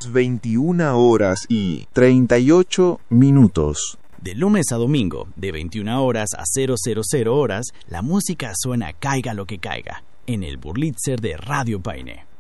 21 horas y 38 minutos. De lunes a domingo, de 21 horas a 000 horas, la música suena caiga lo que caiga, en el Burlitzer de Radio Paine.